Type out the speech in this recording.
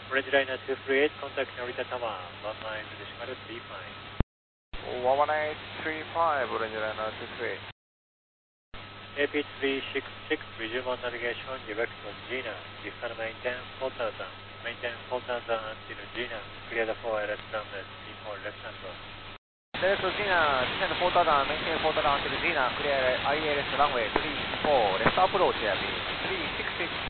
Orange Liner 238, contact Narita Tower, 19 decimal 35. 1935, Orange Liner 238. AP366, resume on navigation, direct on Gina, descend maintain 4000, maintain 4000 until Gina, clear the 4 left runway, T4 left hand. Direct to Gina, descend 4000, maintain 4000 until Gina, clear ILS runway 34, left approach, 366.